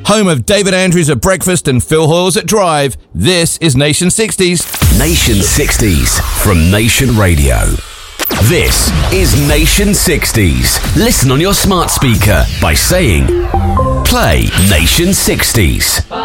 home of David Andrews at breakfast and Phil Hoyles at drive. This is Nation 60s. Nation 60s from Nation Radio. This is Nation 60s. Listen on your smart speaker by saying, play Nation 60s.